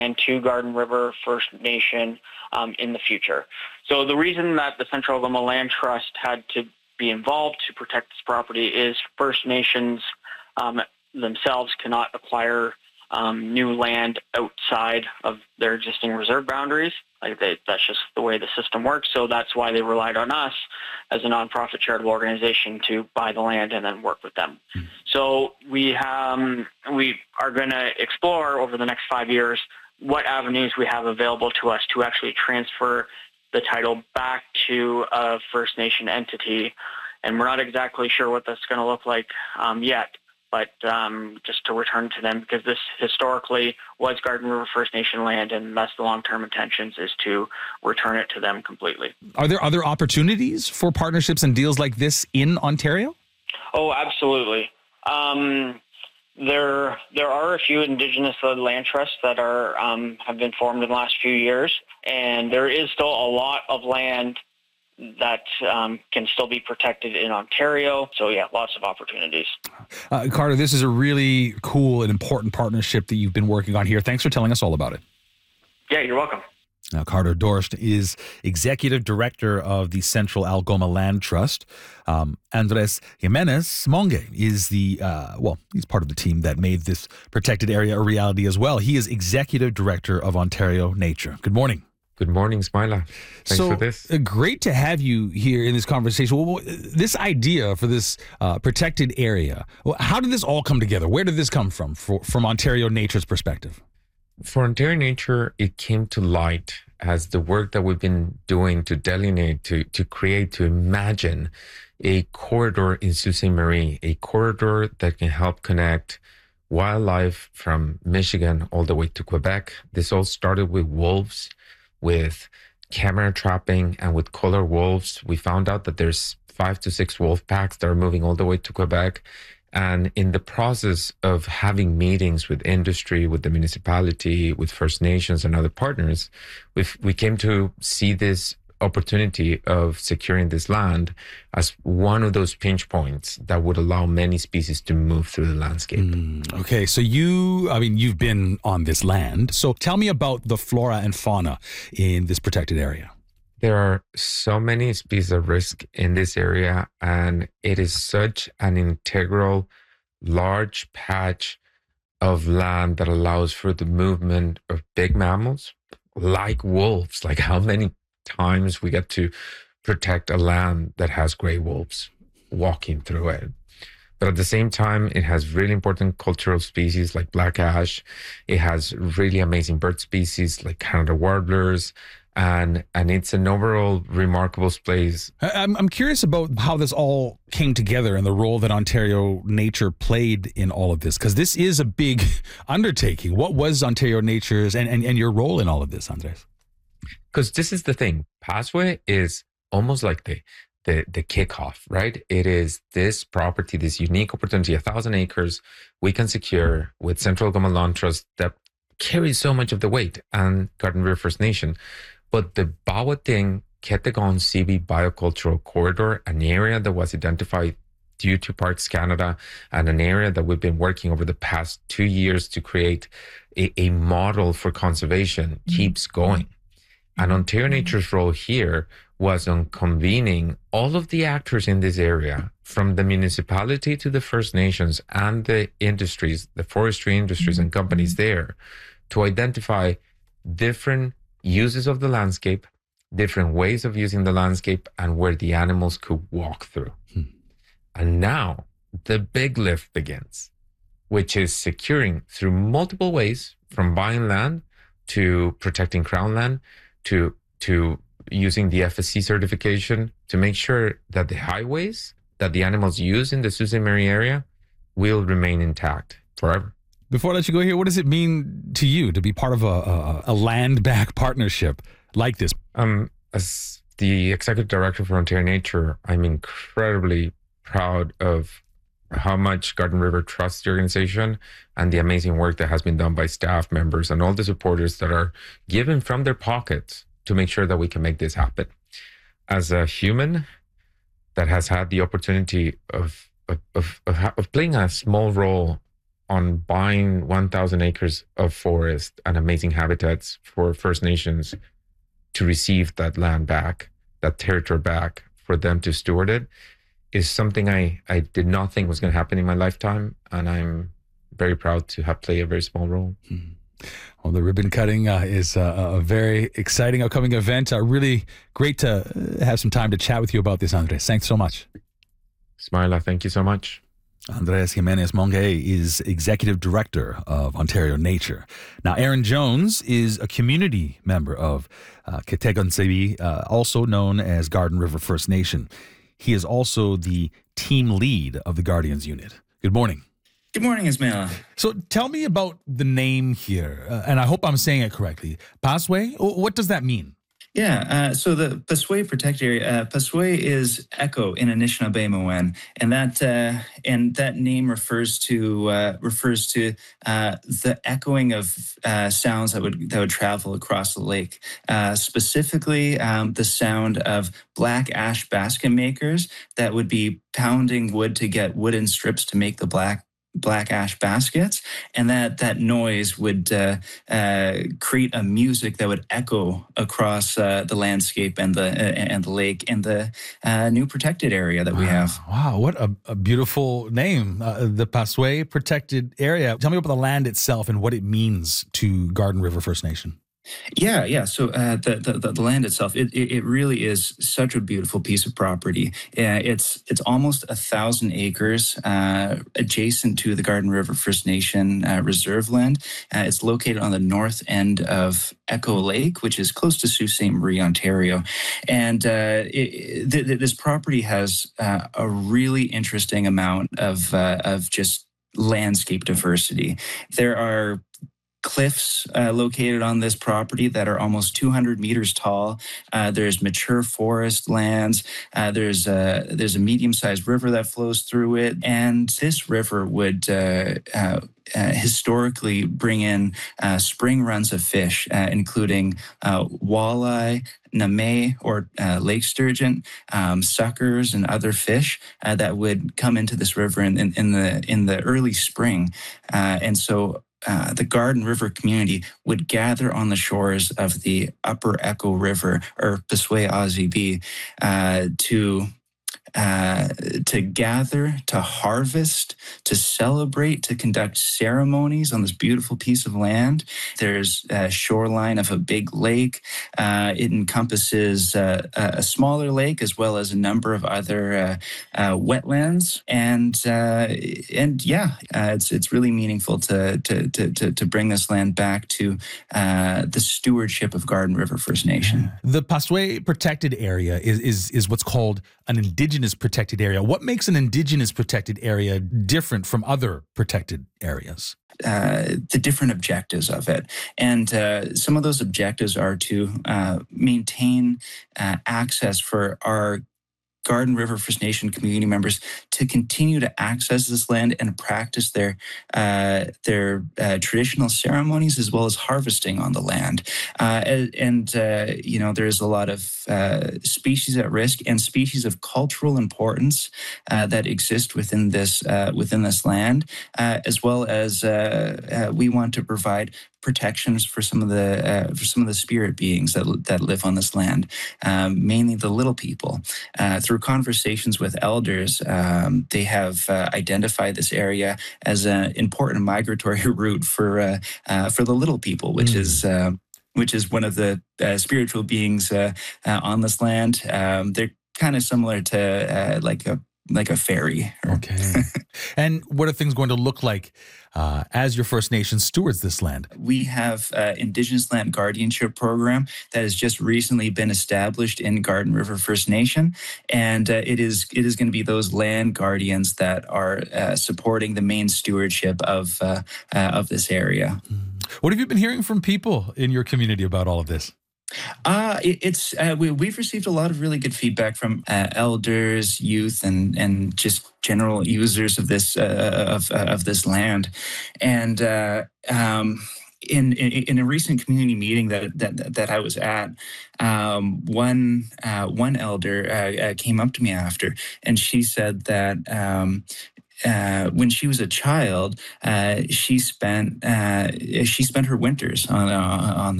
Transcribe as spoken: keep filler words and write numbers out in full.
and to Garden River First Nation um, in the future. So the reason that the Central Algoma Land Trust had to be involved to protect this property is First Nations um, themselves cannot acquire um, new land outside of their existing reserve boundaries. Like they, that's just the way the system works. So that's why they relied on us as a nonprofit charitable organization to buy the land and then work with them. Mm-hmm. So we um, we are going to explore over the next five years what avenues we have available to us to actually transfer the title back to a First Nation entity. And we're not exactly sure what that's going to look like um, yet, but um, just to return to them, because this historically was Garden River First Nation land, and that's the long-term intentions, is to return it to them completely. Are there other opportunities for partnerships and deals like this in Ontario? Oh, absolutely. Um, there there are a few Indigenous-led land trusts that are um, have been formed in the last few years, and there is still a lot of land that um, can still be protected in Ontario. So yeah, lots of opportunities. Uh, Carter, this is a really cool and important partnership that you've been working on here. Thanks for telling us all about it. Yeah, you're welcome. Now, Carter Dorst is Executive Director of the Central Algoma Land Trust. Um, Andres Jimenez Monge is the, uh, well, he's part of the team that made this protected area a reality as well. He is Executive Director of Ontario Nature. Good morning. Good morning, Smiler. Thanks so, for this. Uh, great to have you here in this conversation. Well, this idea for this uh, protected area, well, how did this all come together? Where did this come from for, from Ontario Nature's perspective? For Ontario Nature, it came to light as the work that we've been doing to delineate, to, to create, to imagine a corridor in Sault Ste. Marie, a corridor that can help connect wildlife from Michigan all the way to Quebec. This all started with wolves, with camera trapping, and with color wolves. We found out that there's five to six wolf packs that are moving all the way to Quebec. And in the process of having meetings with industry, with the municipality, with First Nations and other partners, we we came to see this opportunity of securing this land as one of those pinch points that would allow many species to move through the landscape. Mm, okay, so you, I mean, you've been on this land. So tell me about the flora and fauna in this protected area. There are so many species at risk in this area, and it is such an integral, large patch of land that allows for the movement of big mammals like wolves. Like, how many times we get to protect a land that has gray wolves walking through it. But at the same time, it has really important cultural species like black ash. It has really amazing bird species like Canada warblers. And and it's an overall remarkable place. I'm I'm curious about how this all came together and the role that Ontario Nature played in all of this, because this is a big undertaking. What was Ontario Nature's and, and, and your role in all of this, Andres? Because this is the thing. Passway is almost like the, the the kickoff, right? It is this property, this unique opportunity, a thousand acres we can secure with Central Algoma Land Trust that carries so much of the weight, and Garden River First Nation. But the Bawateng Kettegon C B Biocultural Corridor, an area that was identified due to Parks Canada, and an area that we've been working over the past two years to create a, a model for conservation, mm-hmm. keeps going. And Ontario Nature's role here was on convening all of the actors in this area, from the municipality to the First Nations and the industries, the forestry industries and companies there, to identify different uses of the landscape, different ways of using the landscape, and where the animals could walk through. Hmm. And now the big lift begins, which is securing through multiple ways, from buying land to protecting Crown land to to using the F S C certification to make sure that the highways that the animals use in the Sault Ste. Marie area will remain intact forever. Before I let you go here, what does it mean to you to be part of a, a, a land-back partnership like this? Um, as the Executive Director for Ontario Nature, I'm incredibly proud of how much Garden River trusts the organization and the amazing work that has been done by staff members and all the supporters that are given from their pockets to make sure that we can make this happen. As a human that has had the opportunity of of, of, of, of playing a small role on buying one thousand acres of forest and amazing habitats for First Nations to receive that land back, that territory back, for them to steward it, is something I, I did not think was going to happen in my lifetime. And I'm very proud to have played a very small role. Mm-hmm. Well, the ribbon cutting uh, is uh, a very exciting upcoming event. Uh, really great to have some time to chat with you about this, Andres. Thanks so much. Smilah, thank you so much. Andres Jimenez Monge is Executive Director of Ontario Nature. Now, Aaron Jones is a community member of uh, Ketegonsebi, uh, also known as Garden River First Nation. He is also the team lead of the Guardians Unit. Good morning. Good morning, Ismaila. So tell me about the name here, uh, and I hope I'm saying it correctly. Paswe, what does that mean? Yeah, uh, so the Paswe Protected Area, uh, Paswe is echo in Anishinaabe-Moen, and that uh, and that name refers to uh, refers to uh, the echoing of uh, sounds that would that would travel across the lake. Uh, specifically, um, the sound of black ash basket makers that would be pounding wood to get wooden strips to make the black. black ash baskets, and that that noise would uh, uh, create a music that would echo across uh, the landscape and the uh, and the lake and the uh, new protected area that we have. Wow, what a, a beautiful name, uh, the Paswe Protected Area. Tell me about the land itself and what it means to Garden River First Nation. Yeah, yeah. So uh, the, the the land itself, it, it it really is such a beautiful piece of property. Uh, it's it's almost a thousand acres uh, adjacent to the Garden River First Nation uh, reserve land. Uh, it's located on the north end of Echo Lake, which is close to Sault Ste. Marie, Ontario. And uh, it, th- th- this property has uh, a really interesting amount of uh, of just landscape diversity. There are cliffs uh, located on this property that are almost two hundred meters tall. Uh, there's mature forest lands. Uh, there's a, there's a medium-sized river that flows through it. And this river would uh, uh, uh, historically bring in uh, spring runs of fish, uh, including uh, walleye, name or uh, lake sturgeon, um, suckers, and other fish uh, that would come into this river in, in, in the in the early spring. Uh, and so Uh, the Garden River community would gather on the shores of the Upper Echo River, or Paswe Azibi, uh, to uh, to gather, to harvest, to celebrate, to conduct ceremonies on this beautiful piece of land. There's a shoreline of a big lake. Uh, it encompasses uh, a smaller lake as well as a number of other uh, uh, wetlands, and uh, and yeah, uh, it's it's really meaningful to to to to bring this land back to uh, the stewardship of Garden River First Nation. The Paswe Protected Area is is is what's called an Indigenous protected area. What makes an Indigenous protected area different from other protected areas? Uh, the different objectives of it. And uh, some of those objectives are to uh, maintain uh, access for our Garden River First Nation community members to continue to access this land and practice their uh, their uh, traditional ceremonies as well as harvesting on the land. Uh, and and uh, you know, there's a lot of uh, species at risk and species of cultural importance uh, that exist within this uh, within this land, uh, as well as uh, uh, we want to provide protections for some of the uh, for some of the spirit beings that that live on this land, um, mainly the little people. Uh, through conversations with elders, um, they have uh, identified this area as an important migratory route for uh, uh, for the little people, which mm. is. Uh, which is one of the uh, spiritual beings uh, uh, on this land. Um, they're kind of similar to uh, like a like a fairy. Okay. And what are things going to look like uh, as your First Nation stewards this land? We have an Indigenous Land Guardianship Program that has just recently been established in Garden River First Nation, and uh, it is it is going to be those land guardians that are uh, supporting the main stewardship of uh, uh, of this area. What have you been hearing from people in your community about all of this? Uh, it, it's uh, we, we've received a lot of really good feedback from uh, elders, youth, and and just general users of this uh, of uh, of this land, and uh, um, in, in in a recent community meeting that that that I was at, um, one uh, one elder uh, uh, came up to me after, and she said that. Um, uh, when she was a child, uh, she spent uh, she spent her winters on uh, on